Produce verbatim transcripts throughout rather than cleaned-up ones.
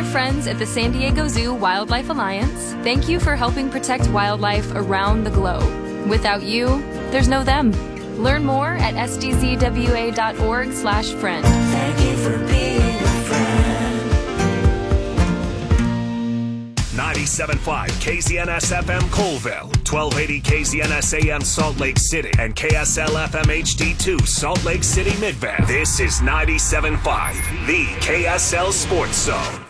friends at the San Diego Zoo Wildlife Alliance, thank you for helping protect wildlife around the globe. Without you, there's no them. Learn more at s d z w a dot org slash friend. Thank you for being a friend. ninety-seven point five K Z N S F M Colville, twelve eighty K Z N S A M Salt Lake City, and K S L F M H D two Salt Lake City Midvale. This is ninety-seven point five, the K S L Sports Zone.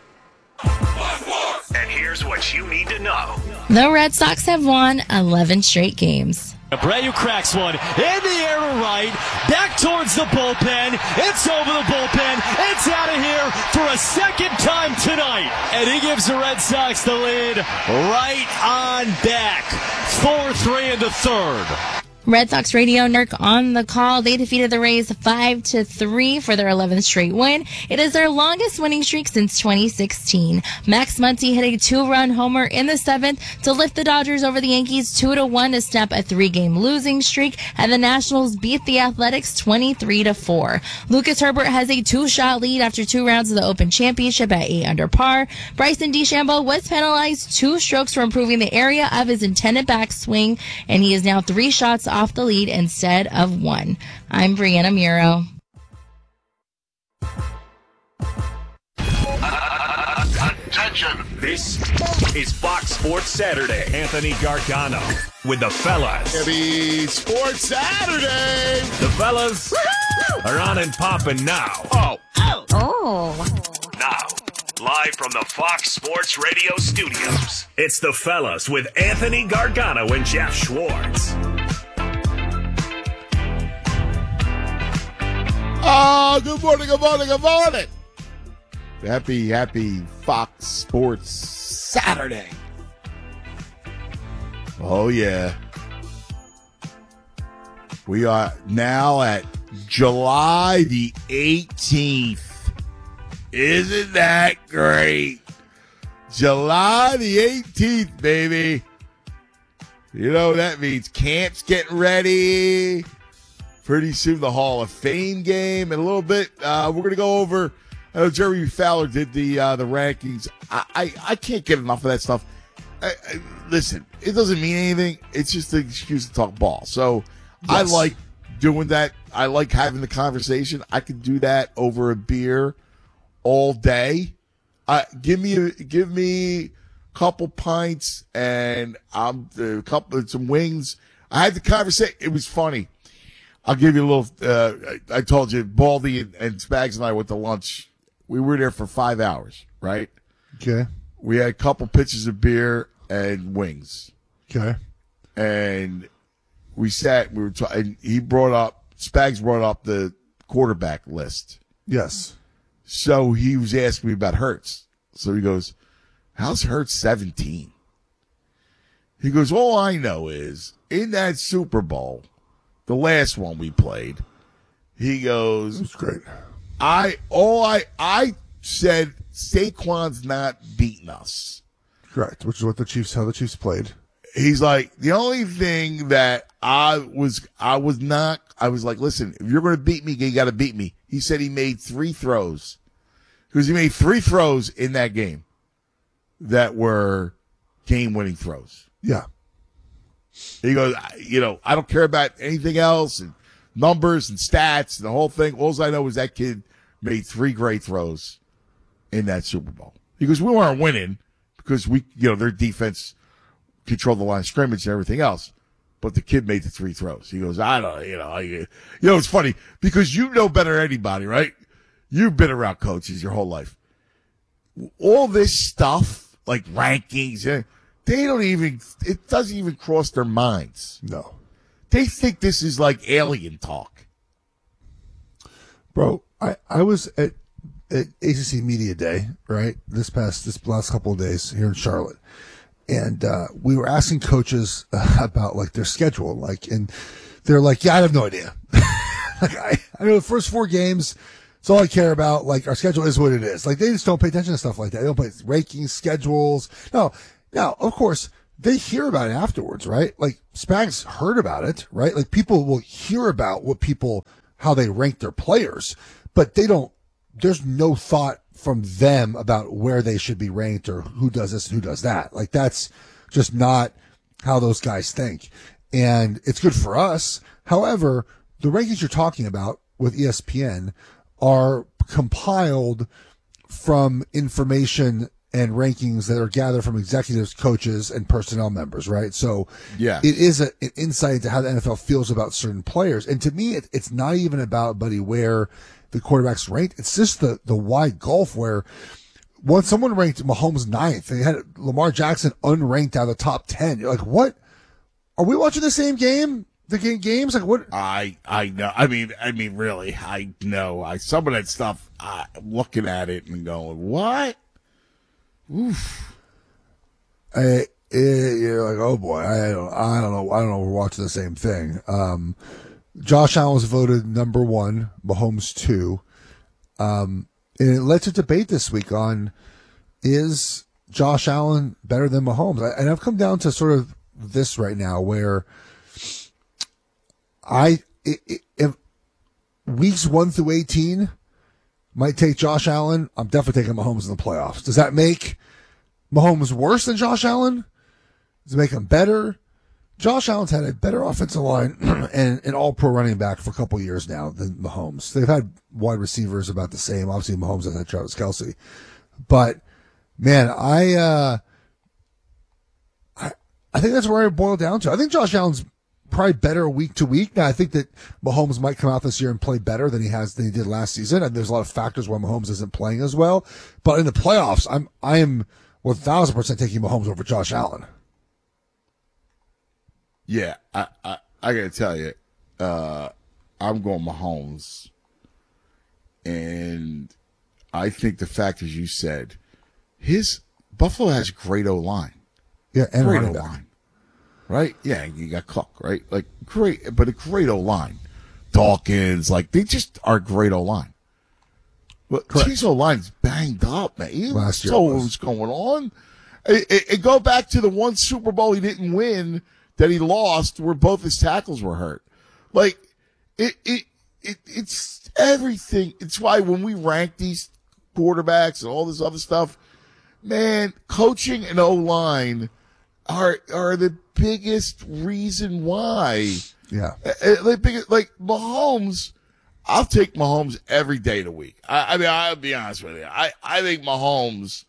And here's what you need to know. The Red Sox have won eleven straight games. Abreu cracks one in the air to right, back towards the bullpen. It's over the bullpen. It's out of here for a second time tonight. And he gives the Red Sox the lead right on back. four three in the third. Red Sox Radio Network on the call. They defeated the Rays five to three for their eleventh straight win. It is their longest winning streak since twenty sixteen. Max Muncy hit a two-run homer in the seventh to lift the Dodgers over the Yankees two to one to snap a three-game losing streak, and the Nationals beat the Athletics twenty-three to four. Lucas Herbert has a two-shot lead after two rounds of the Open Championship at eight under par. Bryson DeChambeau was penalized two strokes for improving the area of his intended backswing, and he is now three shots off off the lead instead of one. I'm Brianna Muro. Attention! This is Fox Sports Saturday. Anthony Gargano with the fellas. Happy Sports Saturday! The fellas Woo-hoo! Are on and popping now. Oh. Oh. Oh. Now, live from the Fox Sports Radio studios, it's the fellas with Anthony Gargano and Jeff Schwartz. Oh, good morning, good morning, good morning. Happy, happy Fox Sports Saturday. Oh, yeah. We are now at July the eighteenth. Isn't that great? July the eighteenth, baby. You know what that means? Camp's getting ready. Pretty soon, the Hall of Fame game. In a little bit, uh, we're going to go over. I know Jeremy Fowler did the uh, the rankings. I, I, I can't get enough of that stuff. I, I, listen, it doesn't mean anything. It's just an excuse to talk ball. So yes. I like doing that. I like having the conversation. I can do that over a beer all day. Uh, give me a, give me a couple pints and um, a couple some wings. I had the conversation. It was funny. I'll give you a little, uh, I told you, Baldy and, and Spags and I went to lunch. We were there for five hours, right? Okay. We had a couple pitchers of beer and wings. Okay. And we sat, we were talking, he brought up, Spags brought up the quarterback list. Yes. So he was asking me about Hurts. So he goes, how's Hurts seventeen? He goes, all I know is in that Super Bowl, the last one we played, he goes, that's great. I all I I said Saquon's not beating us. Correct, which is what the Chiefs how the Chiefs played. He's like, the only thing that I was I was not I was like, listen, if you're gonna beat me, you gotta beat me. He said he made three throws. Because he made three throws in that game that were game winning throws. Yeah. He goes, you know, I don't care about anything else and numbers and stats and the whole thing. All I know is that kid made three great throws in that Super Bowl. He goes, we weren't winning because we, you know, their defense controlled the line of scrimmage and everything else. But the kid made the three throws. He goes, I don't, you know, I, you know, it's funny because you know better than anybody, right? You've been around coaches your whole life. All this stuff, like rankings, they don't even, it doesn't even cross their minds. No. They think this is like alien talk. Bro, I, I was at, at A C C Media Day, right? This past, this last couple of days here in Charlotte. And, uh, we were asking coaches uh, about like their schedule. Like, and they're like, yeah, I have no idea. like, I, I know the first four games, it's all I care about. Like, our schedule is what it is. Like, they just don't pay attention to stuff like that. They don't pay rankings, schedules. No. Now, of course, they hear about it afterwards, right? Like, Spags heard about it, right? Like, people will hear about what people, how they rank their players, but they don't, there's no thought from them about where they should be ranked or who does this and who does that. Like, that's just not how those guys think. And it's good for us. However, the rankings you're talking about with E S P N are compiled from information and rankings that are gathered from executives, coaches, and personnel members, right? So yeah, it is a, an insight into how the N F L feels about certain players. And to me, it, it's not even about, buddy, where the quarterback's ranked. It's just the, the wide gulf where once someone ranked Mahomes ninth, they had Lamar Jackson unranked out of the top ten. You're like, what? Are we watching the same game? The game games? Like, what? I I know. I mean, I mean, really, I know. I some of that stuff. I'm looking at it and going, what? Oof. I, it, you're like, oh boy, I don't, I don't know, I don't know. We're watching the same thing. Um, Josh Allen was voted number one, Mahomes two. Um, and it led to debate this week on, is Josh Allen better than Mahomes? I, and I've come down to sort of this right now where I, it, it, if weeks one through eighteen might take Josh Allen, I'm definitely taking Mahomes in the playoffs. Does that make Mahomes worse than Josh Allen? Does it make him better? Josh Allen's had a better offensive line and an all-pro running back for a couple years now than Mahomes. They've had wide receivers about the same. Obviously, Mahomes has had Travis Kelce. But, man, I, uh, I, I think that's where I boil down to. I think Josh Allen's probably better week to week. Now, I think that Mahomes might come out this year and play better than he has than he did last season. And there's a lot of factors why Mahomes isn't playing as well. But in the playoffs, I'm, I am one thousand percent taking Mahomes over Josh Allen. Yeah, I, I, I gotta tell you, uh, I'm going Mahomes. And I think the fact, as you said, his Buffalo has a great O-line. Yeah, and great running back. O-line. Right? Yeah, you got Cook, right? Like, great, but a great O-line. Dawkins, like, they just are a great O-line. But his O-line's banged up, man. You Last year saw it what was. was going on. It, it, it go back to the one Super Bowl he didn't win that he lost where both his tackles were hurt. Like, it, it, it, it's everything. It's why when we rank these quarterbacks and all this other stuff, man, coaching and O-line are, are the biggest reason why. Yeah. Uh, Like, big- like Mahomes, I'll take Mahomes every day of the week. I, I mean, I'll be honest with you. I, I think Mahomes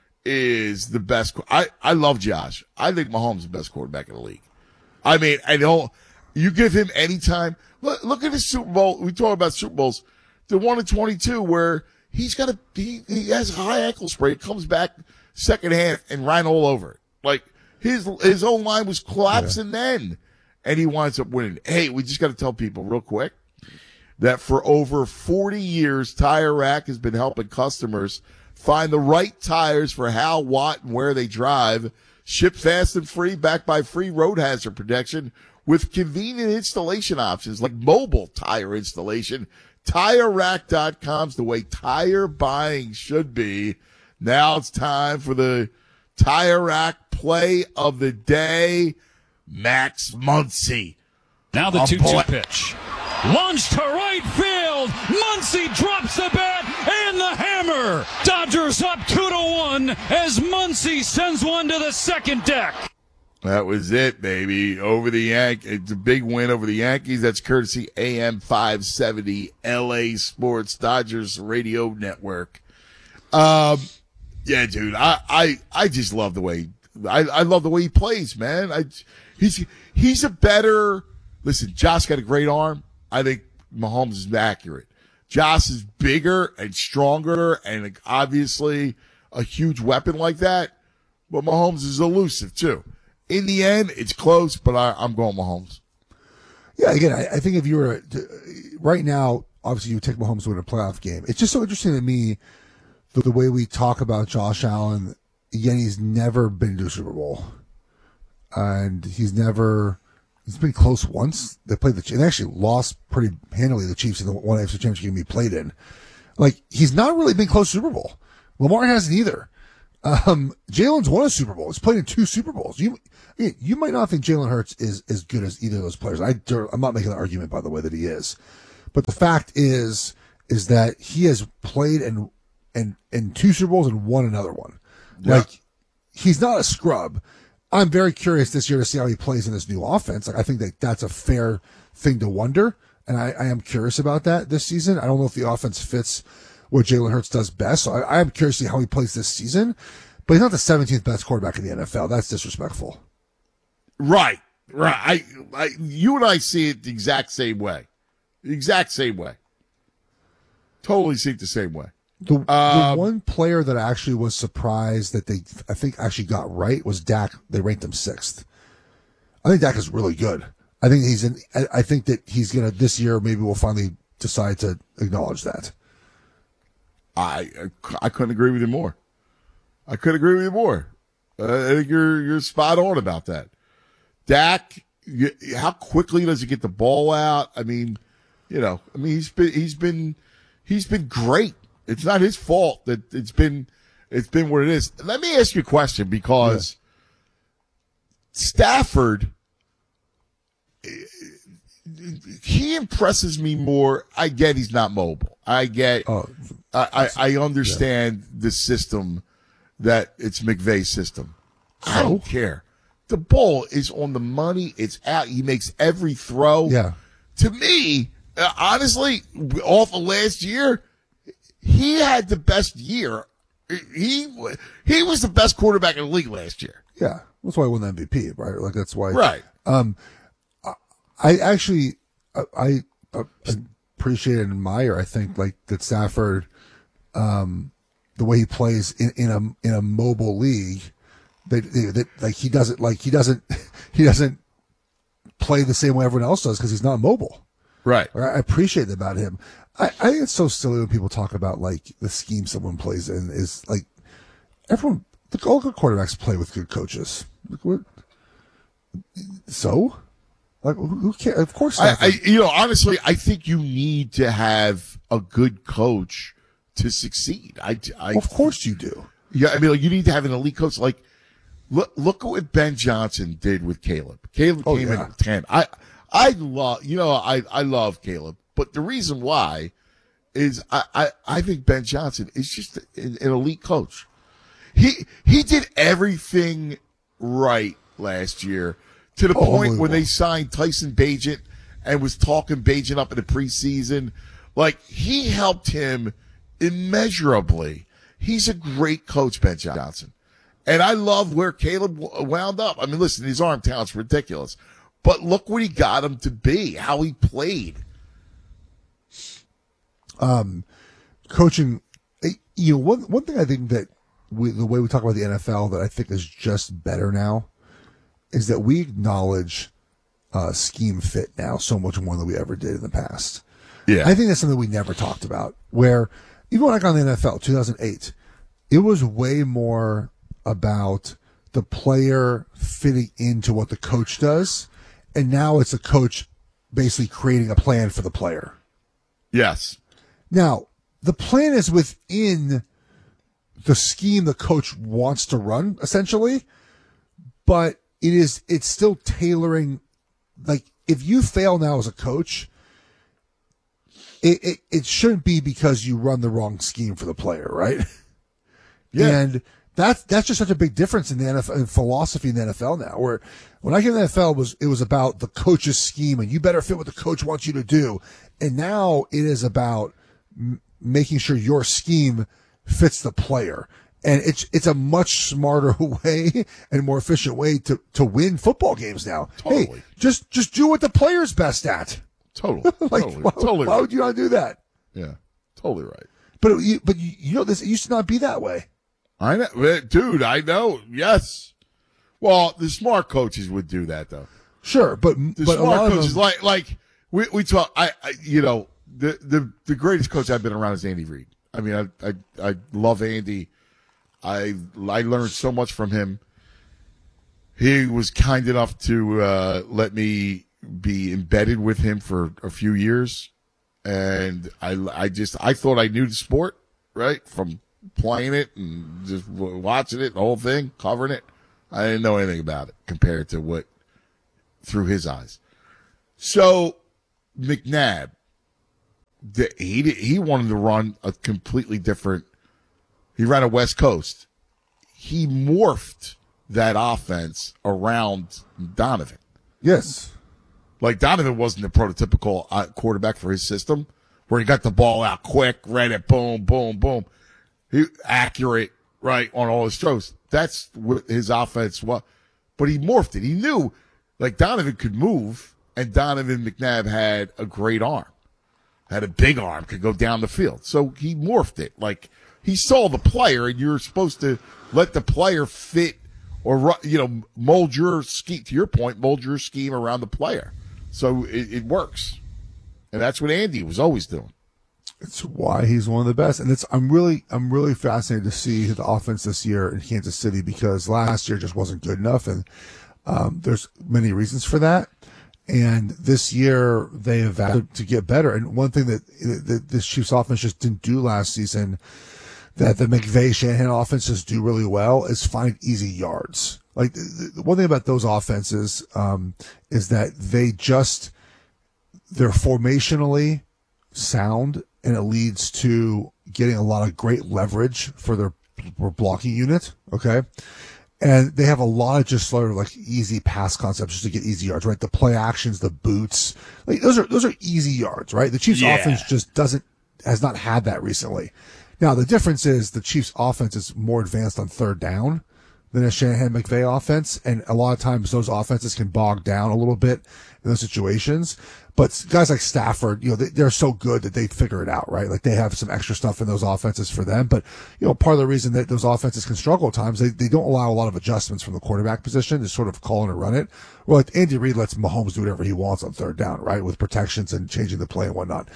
is the best. qu- I, I love Josh. I think Mahomes is the best quarterback in the league. I mean, I don't, you give him any time. Look, look at his Super Bowl. We talk about Super Bowls. The one in twenty-two where he's got a, he, he has high ankle sprain. It comes back second half and ran all over it. Like, his, his own line was collapsing then. And he winds up winning. Hey, we just got to tell people real quick that for over forty years, Tire Rack has been helping customers find the right tires for how, what, and where they drive. Ship fast and free, backed by free road hazard protection with convenient installation options like mobile tire installation. Tire Rack dot com's the way tire buying should be. Now it's time for the Tire Rack play of the day. Max Muncy. Now the Oh, two two boy. pitch. Launched to right field. Muncy drops the bat and the hammer. Dodgers up two to one as Muncy sends one to the second deck. That was it, baby. Over the Yankees. It's a big win over the Yankees. That's courtesy A M five seventy L A Sports Dodgers Radio Network. Um, yeah, dude, I, I, I just love the way, I, I love the way he plays, man. I, he's, he's a better, listen, Josh got a great arm. I think Mahomes is accurate. Josh is bigger and stronger and like, obviously a huge weapon like that, but Mahomes is elusive too. In the end, it's close, but I, I'm going Mahomes. Yeah, again, I, I think if you were to, right now, obviously you would take Mahomes to win a playoff game. It's just so interesting to me the, the way we talk about Josh Allen. Again, he's never been to a Super Bowl, and he's never he's been close once. They played the Chiefs. They actually lost pretty handily the Chiefs in the one A F C Championship game he played in. Like he's not really been close to Super Bowl. Lamar hasn't either. Um, Jalen's won a Super Bowl. He's played in two Super Bowls. You, you might not think Jalen Hurts is as good as either of those players. I, I'm not making the argument, by the way, that he is. But the fact is, is that he has played and, and, and two Super Bowls and won another one. Yeah. Like, he's not a scrub. I'm very curious this year to see how he plays in this new offense. Like, I think that that's a fair thing to wonder, and I, I am curious about that this season. I don't know if the offense fits what Jalen Hurts does best, so I, I am curious to see how he plays this season. But he's not the seventeenth best quarterback in the N F L. That's disrespectful. Right, right. I, I, you and I see it the exact same way. The exact same way. Totally see it the same way. The, Um, the one player that I actually was surprised that they, I think, actually got right was Dak. They ranked him sixth. I think Dak is really good. I think he's in. I, I think that he's gonna this year. Maybe we'll finally decide to acknowledge that. I, I couldn't agree with you more. I couldn't agree with you more. Uh, I think you're you're spot on about that. Dak, you, how quickly does he get the ball out? I mean, you know, I mean he's been he's been he's been great. It's not his fault that it's been it's been what it is. Let me ask you a question because yeah. Stafford, he impresses me more. I get he's not mobile. I get. Oh, I, I, I understand yeah. the system that it's McVay's system. I don't care. The ball is on the money. It's out. He makes every throw. Yeah. To me, uh, honestly, off of last year, he had the best year. He he was the best quarterback in the league last year. Yeah, that's why he won the M V P, right? Like that's why. Right. Um, I actually I, I appreciate and admire. I think like that Stafford, um, the way he plays in, in a in a mobile league, that that like he doesn't like he doesn't he doesn't play the same way everyone else does because he's not mobile. Right. I appreciate that about him. I, I think it's so silly when people talk about like the scheme someone plays in is like everyone, the all good quarterbacks play with good coaches. Like, what? So, like, who, who cares? Of course, I, I, you know, honestly, I think you need to have a good coach to succeed. I, I well, of course you do. Yeah, I mean, like, you need to have an elite coach. Like, look, look at what Ben Johnson did with Caleb. Caleb Oh, came yeah. in at ten. I, I love, you know, I, I love Caleb, but the reason why is I, I, I think Ben Johnson is just an, an elite coach. He, he did everything right last year to the Oh, point when unbelievable. they signed Tyson Bagent and was talking Bagent up in the preseason. Like, he helped him immeasurably. He's a great coach, Ben Johnson. And I love where Caleb w- wound up. I mean, listen, his arm talent's ridiculous. But look what he got him to be, how he played. Um, coaching, eh, you know, one one thing I think that we, the way we talk about the N F L that I think is just better now is that we acknowledge uh, scheme fit now so much more than we ever did in the past. Yeah. I think that's something we never talked about. Where even when I got in the N F L, two thousand eight, it was way more about the player fitting into what the coach does, and now it's a coach basically creating a plan for the player. Yes. Now, the plan is within the scheme the coach wants to run, essentially, but it is it's still tailoring. Like, if you fail now as a coach, it, it, it shouldn't be because you run the wrong scheme for the player, right? Yeah. And that's that's just such a big difference in the N F L in philosophy in the N F L now. Where when I came to the N F L, it was it was about the coach's scheme and you better fit what the coach wants you to do. And now it is about m- making sure your scheme fits the player. And it's it's a much smarter way and more efficient way to, to win football games now. Totally. Hey, just just do what the player's best at. Totally. like, totally. why, totally. why Right. would you not do that? Yeah. Totally right. But it, you, but you, you know this. It used to not be that way. I know, dude. I know. Yes. Well, the smart coaches would do that, though. Sure, but The but a smart lot of coaches, them, like like we we talk. I, I you know the the the greatest coach I've been around is Andy Reid. I mean, I I I love Andy. I I learned so much from him. He was kind enough to uh, let me be embedded with him for a few years, and I I just I thought I knew the sport, right, from playing it and just watching it, the whole thing, covering it. I didn't know anything about it compared to what through his eyes. So McNabb, the, he he wanted to run a completely different He ran a West Coast. He morphed that offense around Donovan. Yes. Like, Donovan wasn't the prototypical uh, quarterback for his system, where he got the ball out quick, read it, boom, boom, boom. He accurate, right, on all his throws. That's what his offense was. But he morphed it. He knew, like, Donovan could move, and Donovan McNabb had a great arm. Had a big arm, could go down the field. So he morphed it. Like, he saw the player, and you're supposed to let the player fit or, you know, mold your scheme, to your point, mold your scheme around the player. So it, it works. And that's what Andy was always doing. It's why he's one of the best. And it's, I'm really, I'm really fascinated to see the offense this year in Kansas City, because last year just wasn't good enough. And, um, there's many reasons for that. And this year they have had to get better. And one thing that, that this Chiefs offense just didn't do last season, that the McVay Shanahan offenses do really well, is find easy yards. Like, the, the one thing about those offenses, um, is that they just, they're formationally sound, and it leads to getting a lot of great leverage for their blocking unit. Okay. And they have a lot of just sort of like easy pass concepts just to get easy yards, right? The play actions, the boots, like those are, those are easy yards, right? The Chiefs Yeah. offense just doesn't, has not had that recently. Now, the difference is the Chiefs offense is more advanced on third down than a Shanahan McVay offense. And a lot of times those offenses can bog down a little bit in those situations. But guys like Stafford, you know, they, they're so good that they figure it out, right? Like, they have some extra stuff in those offenses for them. But, you know, part of the reason that those offenses can struggle at times, they, they don't allow a lot of adjustments from the quarterback position to sort of call and run it. Well, like Andy Reid lets Mahomes do whatever he wants on third down, right? With protections and changing the play and whatnot.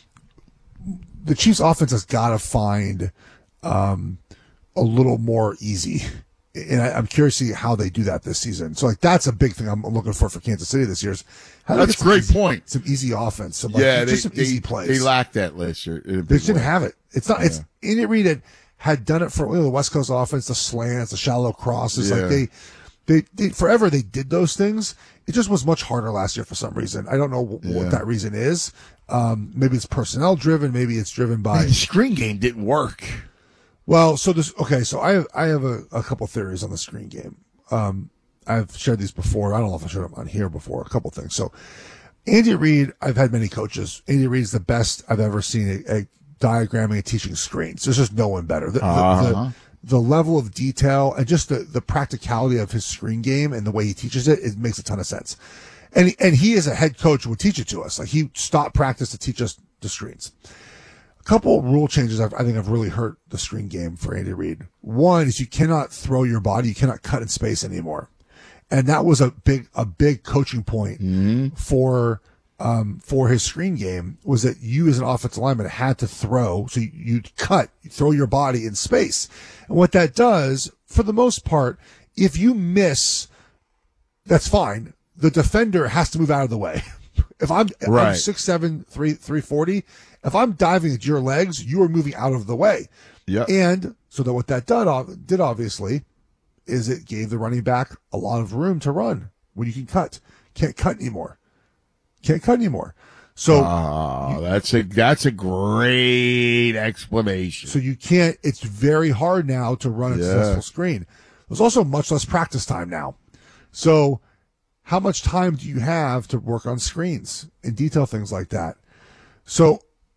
The Chiefs offense has got to find, um, a little more easy. And I, I'm curious to see how they do that this season. So, like, that's a big thing I'm looking for for Kansas City this year. Is how That's a great easy, point. Some easy offense. Some, like, Yeah, they, just some they, easy plays. they lacked that last year. in a They big didn't way. have it. It's not. Yeah. It's Andy Reid had, had done it for, you know, the West Coast offense, the slants, the shallow crosses. Yeah. Like they, they, they, forever they did those things. It just was much harder last year for some reason. I don't know w- Yeah. what that reason is. Um, maybe it's personnel driven. Maybe it's driven by. The screen game didn't work. Well, so this, okay, so I have, I have a, a couple theories on the screen game. Um, I've shared these before. I don't know if I shared them on here before, a couple things. So Andy Reid, I've had many coaches. Andy Reid is the best I've ever seen at, at diagramming and teaching screens. There's just no one better. The, Uh-huh. the, the, the level of detail and just the, the practicality of his screen game and the way he teaches it, it makes a ton of sense. And, he- and he as a head coach would teach it to us. Like, he stopped practice to teach us the screens. A couple of rule changes I've, I think have really hurt the screen game for Andy Reid. One is you cannot throw your body, you cannot cut in space anymore, and that was a big a big coaching point Mm-hmm. for um, for his screen game, was that you as an offensive lineman had to throw, so you, you'd cut, you throw your body in space, and what that does, for the most part, if you miss, that's fine. The defender has to move out of the way. If I'm, I'm Right. six seven, three three forty, if I'm diving at your legs, you are moving out of the way. Yep. And so that what that did, did obviously is it gave the running back a lot of room to run when you can cut. Can't cut anymore. Can't cut anymore. So Oh, that's a that's a great explanation. so you can't. It's very hard now to run a Yeah. successful screen. There's also much less practice time now. So how much time do you have to work on screens and detail things like that? So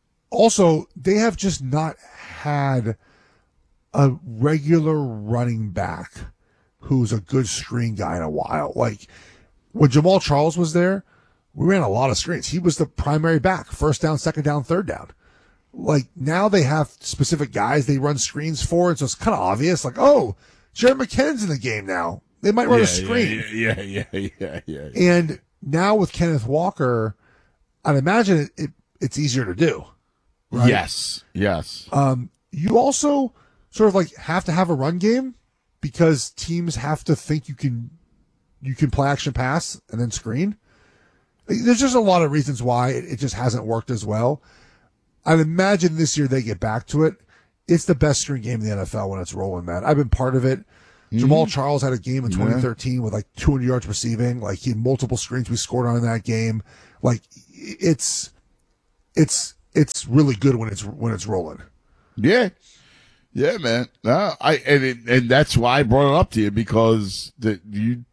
also, they have just not had a regular running back who's a good screen guy in a while. Like, when Jamal Charles was there, we ran a lot of screens. He was the primary back, first down, second down, third down. Like, now they have specific guys they run screens for, and so it's kind of obvious, like, oh, Jared McKinnon's in the game now. They might run yeah, a screen. Yeah, yeah, yeah, yeah, yeah. And now with Kenneth Walker, I'd imagine it, it it's easier to do. Right? Yes, yes. Um, you also sort of like have to have a run game because teams have to think you can you can play action pass and then screen. There's just a lot of reasons why it, it just hasn't worked as well. I'd imagine this year they get back to it. It's the best screen game in the N F L when it's rolling, man. I've been part of it. Jamal Charles had a game in twenty thirteen with like two hundred yards receiving. Like, he had multiple screens we scored on in that game. Like, it's it's it's really good when it's when it's rolling. Yeah. Yeah, man. No, I and it, and that's why I brought it up to you, because that you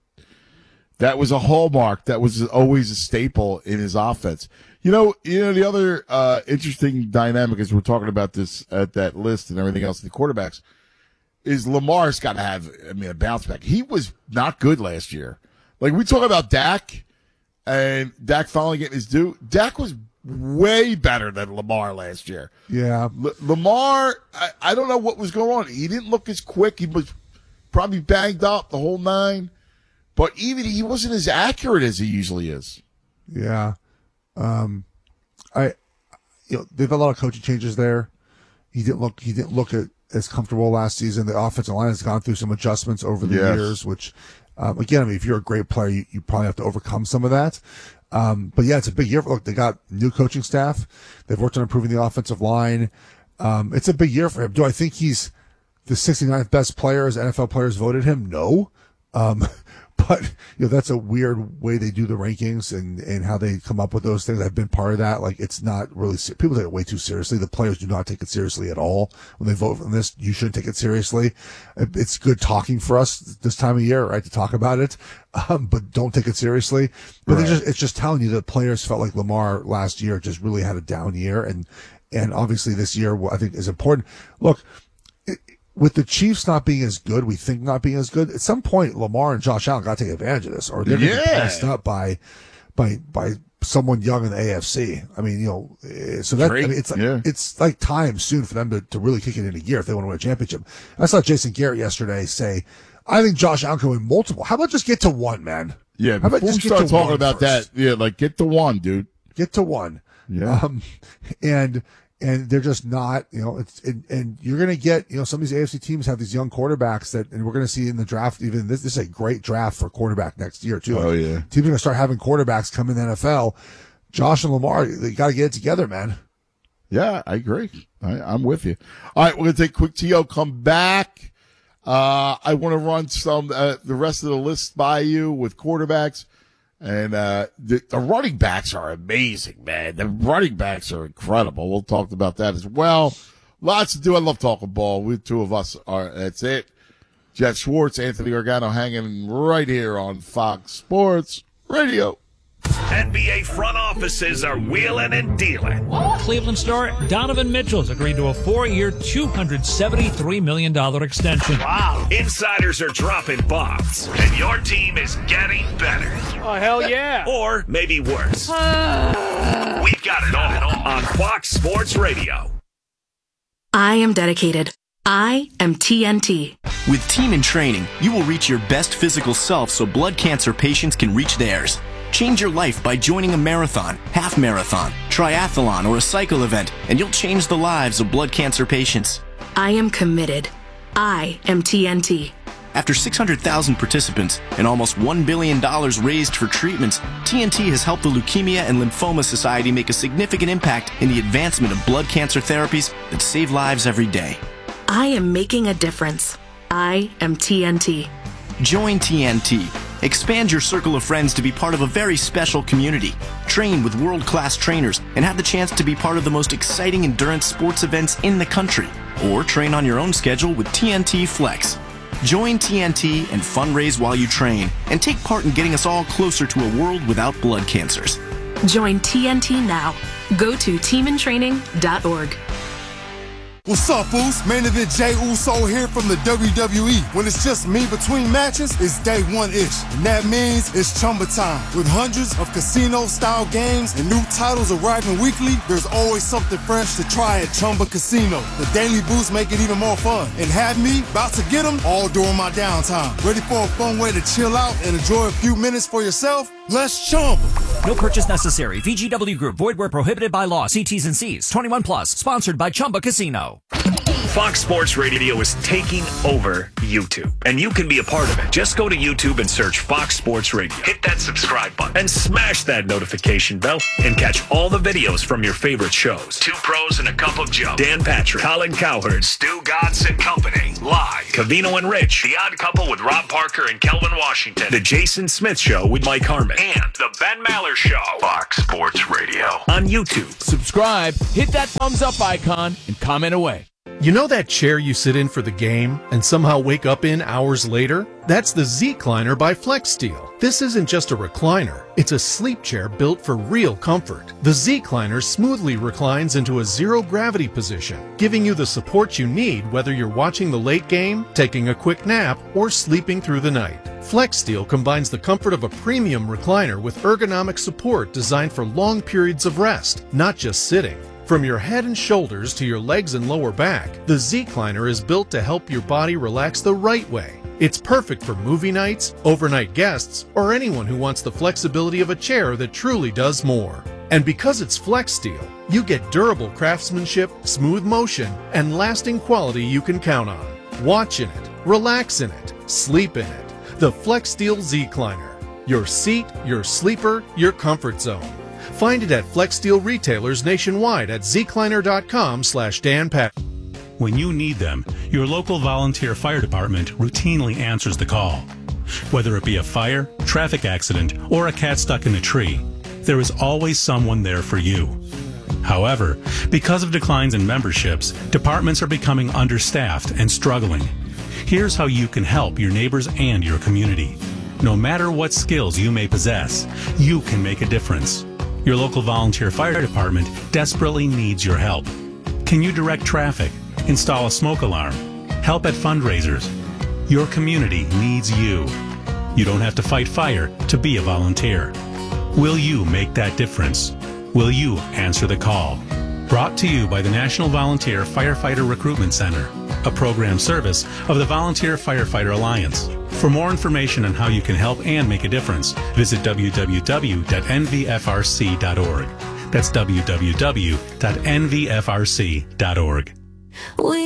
that was a hallmark. That was always a staple in his offense. You know, you know the other uh, interesting dynamic as we're talking about this at that list and everything else, the quarterbacks, is Lamar's got to have, I mean, a bounce back. He was not good last year. Like, we talk about Dak and Dak finally getting his due. Dak was way better than Lamar last year. Yeah. L- Lamar, I, I don't know what was going on. He didn't look as quick. He was probably banged up the whole nine. But even he wasn't as accurate as he usually is. Yeah. Um, I, you know, they've had a lot of coaching changes there. He didn't look, he didn't look at, as comfortable last season. The offensive line has gone through some adjustments over the yes. years, which, um, again, I mean, if you're a great player, you, you probably have to overcome some of that. Um, but yeah, it's a big year. Look, they got new coaching staff. They've worked on improving the offensive line. Um, it's a big year for him. Do I think he's the sixty-ninth best player as N F L players voted him? No. Um, But, you know, that's a weird way they do the rankings and, and how they come up with those things. I've been part of that. Like, it's not really, people take it way too seriously. The players do not take it seriously at all. When they vote on this, you shouldn't take it seriously. It's good talking for us this time of year, right, to talk about it. Um, but don't take it seriously. But right. just, it's just telling you that players felt like Lamar last year just really had a down year. And, and obviously this year, I think is important. Look, it, with the Chiefs not being as good, we think not being as good, at some point, Lamar and Josh Allen got to take advantage of this, or they're going to yeah. be passed up by, by, by someone young in the A F C. I mean, you know, so that, I mean, it's like, yeah. it's like time soon for them to, to really kick it in a gear if they want to win a championship. I saw Jason Garrett yesterday say, I think Josh Allen can win multiple. How about just get to one, man? Yeah. How about before just we get start to talking one about first? that, yeah, like get to one, dude. Get to one. Yeah. Um, and, And they're just not, you know, it's, and, and you're going to get, you know, some of these A F C teams have these young quarterbacks that, and we're going to see in the draft, even this, this is a great draft for quarterback next year, too. Oh, like, yeah. Teams are going to start having quarterbacks come in the N F L. Josh and Lamar, they got to get it together, man. Yeah, I agree. I, I'm with you. All right, we're going to take a quick T O, come back. Uh, I want to run some, uh, the rest of the list by you with quarterbacks. And, uh, the, the running backs are amazing, man. The running backs are incredible. We'll talk about that as well. Lots to do. I love talking ball. We two of us are, that's it. Jeff Schwartz, Anthony Organo hanging right here on Fox Sports Radio. N B A front offices are wheeling and dealing. Cleveland star Donovan Mitchell has agreed to a four-year, two hundred seventy-three million dollars extension. Wow. Insiders are dropping bombs, and your team is getting better. Oh, hell yeah. Or maybe worse. We've got it all on Fox Sports Radio. I am dedicated. I am T N T. With Team in Training, you will reach your best physical self so blood cancer patients can reach theirs. Change your life by joining a marathon, half marathon, triathlon, or a cycle event, and you'll change the lives of blood cancer patients. I am committed. I am T N T. After six hundred thousand participants and almost one billion dollars raised for treatments, T N T has helped the Leukemia and Lymphoma Society make a significant impact in the advancement of blood cancer therapies that save lives every day. I am making a difference. I am T N T. Join T N T. Expand your circle of friends to be part of a very special community. Train with world-class trainers and have the chance to be part of the most exciting endurance sports events in the country. Or train on your own schedule with T N T Flex. Join T N T and fundraise while you train and take part in getting us all closer to a world without blood cancers. Join T N T now. Go to team in training dot org. What's up, fools? Main event Jey Uso here from the W W E. When it's just me between matches, it's day one-ish. And that means it's Chumba time. With hundreds of casino-style games and new titles arriving weekly, there's always something fresh to try at Chumba Casino. The daily boosts make it even more fun. And have me about to get them all during my downtime. Ready for a fun way to chill out and enjoy a few minutes for yourself? Let's Chumba. No purchase necessary. V G W Group. Void where prohibited by law. See T's and C's. twenty-one plus. Sponsored by Chumba Casino. Fox Sports Radio is taking over YouTube, and you can be a part of it. Just go to YouTube and search Fox Sports Radio. Hit that subscribe button and smash that notification bell and catch all the videos from your favorite shows. Two Pros and a Cup of Joe. Dan Patrick, Colin Cowherd, Stu Godson Company. Live. Cavino and Rich. The Odd Couple with Rob Parker and Kelvin Washington. The Jason Smith Show with Mike Harmon. And The Ben Maller Show. Fox Sports Radio on YouTube. Subscribe, hit that thumbs up icon, and comment away. You know that chair you sit in for the game and somehow wake up in hours later? That's the Z-Cliner by FlexSteel. This isn't just a recliner. It's a sleep chair built for real comfort. The Z-Cliner smoothly reclines into a zero-gravity position, giving you the support you need whether you're watching the late game, taking a quick nap, or sleeping through the night. FlexSteel combines the comfort of a premium recliner with ergonomic support designed for long periods of rest, not just sitting. From your head and shoulders to your legs and lower back, the Z-Cliner is built to help your body relax the right way. It's perfect for movie nights, overnight guests, or anyone who wants the flexibility of a chair that truly does more. And because it's FlexSteel, you get durable craftsmanship, smooth motion, and lasting quality you can count on. Watch in it, relax in it, sleep in it. The FlexSteel Z-Cliner. Your seat, your sleeper, your comfort zone. Find it at FlexSteel retailers nationwide at zcliner.com slash Dan Pat. When you need them, your local volunteer fire department routinely answers the call. Whether it be a fire, traffic accident, or a cat stuck in a tree, there is always someone there for you. However, because of declines in memberships, departments are becoming understaffed and struggling. Here's how you can help your neighbors and your community. No matter what skills you may possess, you can make a difference. Your local volunteer fire department desperately needs your help. Can you direct traffic, install a smoke alarm, help at fundraisers? Your community needs you. You don't have to fight fire to be a volunteer. Will you make that difference? Will you answer the call? Brought to you by the National Volunteer Firefighter Recruitment Center, a program service of the Volunteer Firefighter Alliance. For more information on how you can help and make a difference, visit w w w dot n v f r c dot org. That's w w w dot n v f r c dot org.